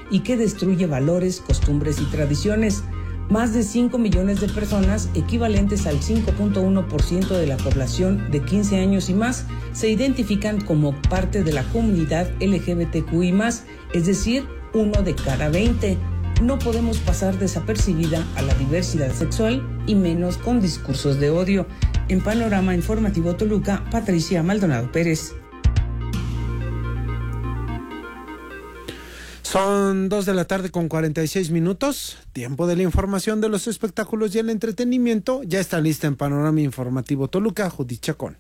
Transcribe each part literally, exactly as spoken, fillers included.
y que destruye valores, costumbres y tradiciones. Más de cinco millones de personas, equivalentes al cinco punto uno por ciento de la población de quince años y más, se identifican como parte de la comunidad L G B T Q I más, es decir, uno de cada veinte. No podemos pasar desapercibida a la diversidad sexual y menos con discursos de odio. En Panorama Informativo Toluca, Patricia Maldonado Pérez. Son dos de la tarde con cuarenta y seis minutos, tiempo de la información de los espectáculos y el entretenimiento. Ya está lista en Panorama Informativo Toluca, Judith Chacón.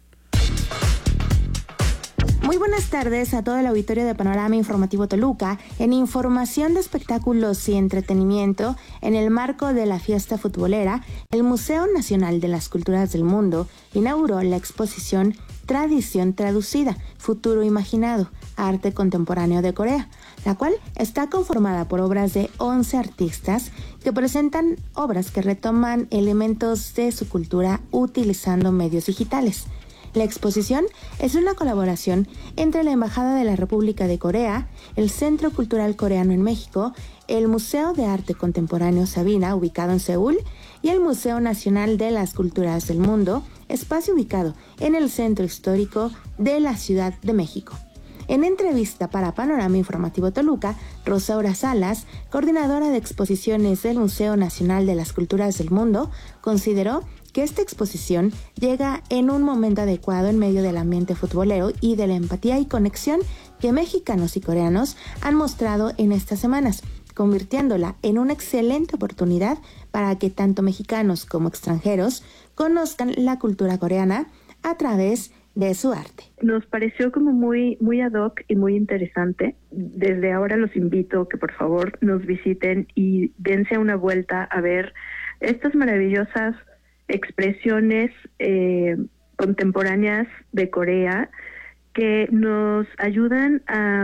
Muy buenas tardes a todo el auditorio de Panorama Informativo Toluca. En información de espectáculos y entretenimiento, en el marco de la fiesta futbolera, el Museo Nacional de las Culturas del Mundo inauguró la exposición Tradición Traducida, Futuro Imaginado, Arte Contemporáneo de Corea, la cual está conformada por obras de once artistas que presentan obras que retoman elementos de su cultura utilizando medios digitales. La exposición es una colaboración entre la Embajada de la República de Corea, el Centro Cultural Coreano en México, el Museo de Arte Contemporáneo Sabina, ubicado en Seúl, y el Museo Nacional de las Culturas del Mundo, espacio ubicado en el Centro Histórico de la Ciudad de México. En entrevista para Panorama Informativo Toluca, Rosaura Salas, coordinadora de exposiciones del Museo Nacional de las Culturas del Mundo, consideró que esta exposición llega en un momento adecuado en medio del ambiente futbolero y de la empatía y conexión que mexicanos y coreanos han mostrado en estas semanas, convirtiéndola en una excelente oportunidad para que tanto mexicanos como extranjeros conozcan la cultura coreana a través de su arte. Nos pareció como muy, muy ad hoc y muy interesante. Desde ahora los invito a que por favor nos visiten y dense una vuelta a ver estas maravillosas expresiones eh, contemporáneas de Corea que nos ayudan a,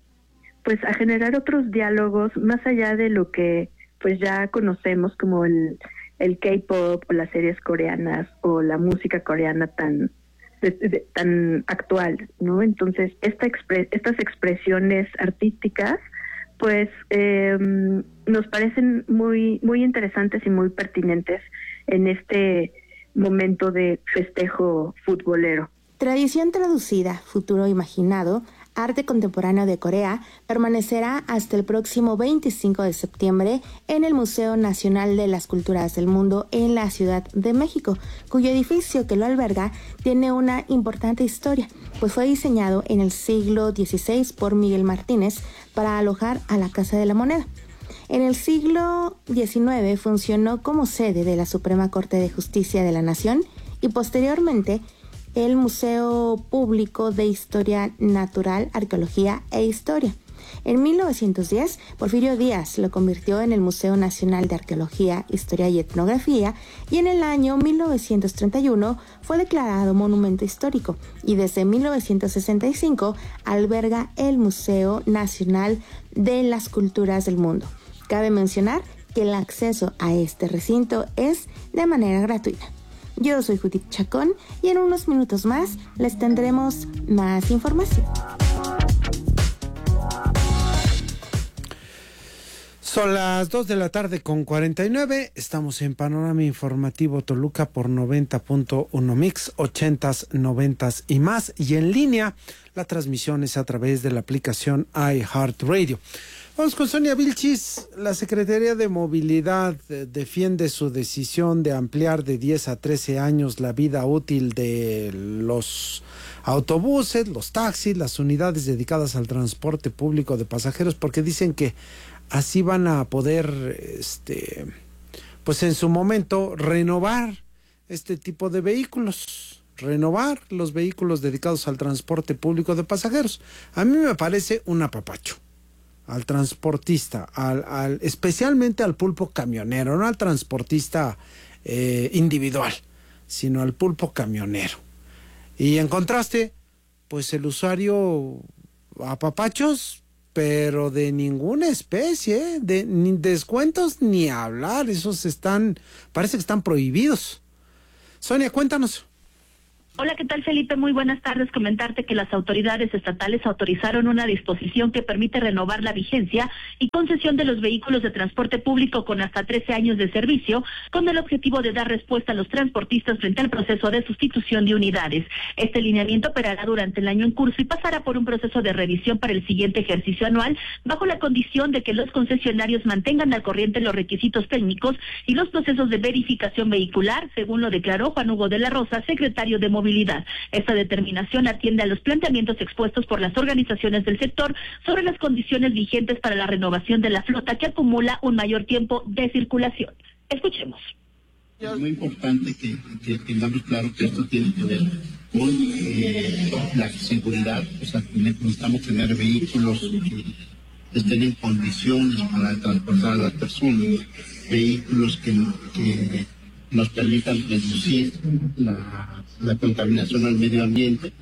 pues, a generar otros diálogos más allá de lo que pues ya conocemos como el, el K-pop o las series coreanas o la música coreana tan De, de, tan actual, ¿no? Entonces, esta expre- estas expresiones artísticas, pues, eh, nos parecen muy, muy interesantes y muy pertinentes en este momento de festejo futbolero. Tradición Traducida, Futuro Imaginado, Arte Contemporáneo de Corea, permanecerá hasta el próximo veinticinco de septiembre en el Museo Nacional de las Culturas del Mundo en la Ciudad de México, cuyo edificio que lo alberga tiene una importante historia, pues fue diseñado en el siglo dieciséis por Miguel Martínez para alojar a la Casa de la Moneda. En el siglo diecinueve funcionó como sede de la Suprema Corte de Justicia de la Nación y posteriormente el Museo Público de Historia Natural, Arqueología e Historia. En mil novecientos diez, Porfirio Díaz lo convirtió en el Museo Nacional de Arqueología, Historia y Etnografía, y en el año mil novecientos treinta y uno fue declarado Monumento Histórico, y desde mil novecientos sesenta y cinco alberga el Museo Nacional de las Culturas del Mundo. Cabe mencionar que el acceso a este recinto es de manera gratuita. Yo soy Judith Chacón y en unos minutos más les tendremos más información. Son las dos de la tarde con cuarenta y nueve. Estamos en Panorama Informativo Toluca por noventa punto uno Mix, ochentas, noventas y más. Y en línea, la transmisión es a través de la aplicación iHeartRadio. Vamos con Sonia Vilchis. La Secretaría de Movilidad eh, defiende su decisión de ampliar de diez a trece años la vida útil de los autobuses, los taxis, las unidades dedicadas al transporte público de pasajeros, porque dicen que así van a poder, este, pues en su momento, renovar este tipo de vehículos, renovar los vehículos dedicados al transporte público de pasajeros. A mí me parece un apapacho al transportista, al, al especialmente al pulpo camionero, no al transportista eh, individual, sino al pulpo camionero. Y en contraste, pues el usuario apapachos, pero de ninguna especie, de ni descuentos ni hablar, esos están, parece que están prohibidos. Sonia, cuéntanos. Hola, ¿qué tal, Felipe? Muy buenas tardes. Comentarte que las autoridades estatales autorizaron una disposición que permite renovar la vigencia y concesión de los vehículos de transporte público con hasta trece años de servicio, con el objetivo de dar respuesta a los transportistas frente al proceso de sustitución de unidades. Este lineamiento operará durante el año en curso y pasará por un proceso de revisión para el siguiente ejercicio anual, bajo la condición de que los concesionarios mantengan al corriente los requisitos técnicos y los procesos de verificación vehicular, según lo declaró Juan Hugo de la Rosa, secretario de Movilidad. Esta determinación atiende a los planteamientos expuestos por las organizaciones del sector sobre las condiciones vigentes para la renovación de la flota, que acumula un mayor tiempo de circulación. Escuchemos. Es muy importante que, que tengamos claro que esto tiene que ver con eh, la seguridad. O sea, necesitamos tener vehículos que estén en condiciones para transportar a las personas, vehículos que, que nos permitan reducir la, la contaminación al medio ambiente.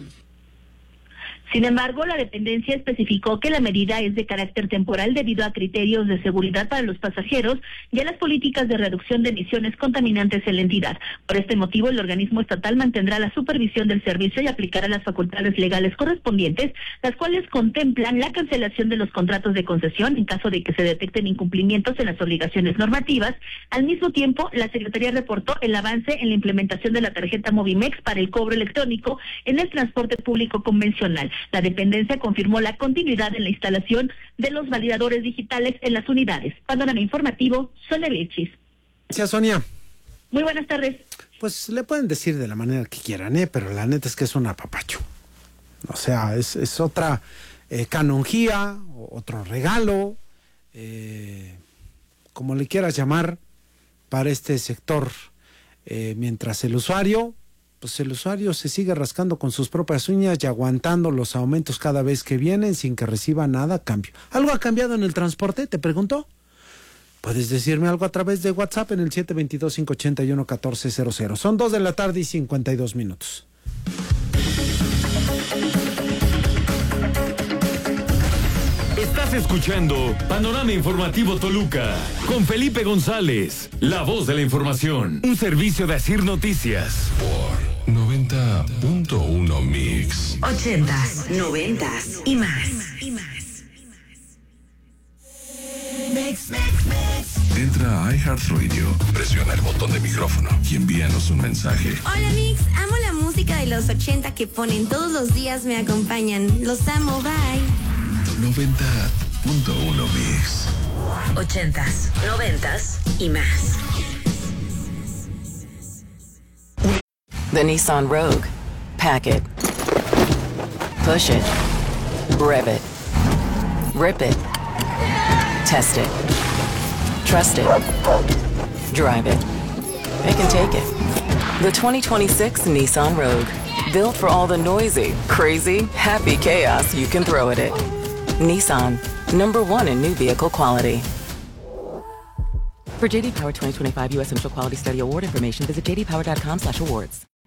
Sin embargo, la dependencia especificó que la medida es de carácter temporal debido a criterios de seguridad para los pasajeros y a las políticas de reducción de emisiones contaminantes en la entidad. Por este motivo, el organismo estatal mantendrá la supervisión del servicio y aplicará las facultades legales correspondientes, las cuales contemplan la cancelación de los contratos de concesión en caso de que se detecten incumplimientos en las obligaciones normativas. Al mismo tiempo, la Secretaría reportó el avance en la implementación de la tarjeta Movimex para el cobro electrónico en el transporte público convencional. La dependencia confirmó la continuidad en la instalación de los validadores digitales en las unidades. Panorama informativo, Sonia Vilchis. Gracias, Sonia. Muy buenas tardes. Pues le pueden decir de la manera que quieran, ¿eh? Pero la neta es que es un apapacho. O sea, es, es otra eh, canonjía, otro regalo, eh, como le quieras llamar, para este sector. Eh, mientras el usuario... pues el usuario se sigue rascando con sus propias uñas y aguantando los aumentos cada vez que vienen sin que reciba nada a cambio. ¿Algo ha cambiado en el transporte? ¿Te pregunto? Puedes decirme algo a través de WhatsApp en el siete dos dos, cinco ocho uno, uno cuatro cero cero. Son dos de la tarde y cincuenta y dos minutos. Estás escuchando Panorama Informativo Toluca con Felipe González, la voz de la información. Un servicio de Asir Noticias. Por noventa punto uno Mix. Ochentas, noventas y más. Y más. Mix, mix, mix. Entra a iHeartRadio, presiona el botón de micrófono y envíanos un mensaje. Hola Mix, amo la música de los ochenta que ponen todos los días, me acompañan. Los amo, bye. noventa punto uno Mix. Ochentas, noventas y más. The Nissan Rogue. Pack it. Push it. Rev it. Rip it. Test it. Trust it. Drive it. It can take it. The twenty twenty-six Nissan Rogue. Built for all the noisy, crazy, happy chaos you can throw at it. Nissan, number one in new vehicle quality. For J D Power twenty twenty-five U S Initial Quality Study Award information, visit j d power dot com slash awards.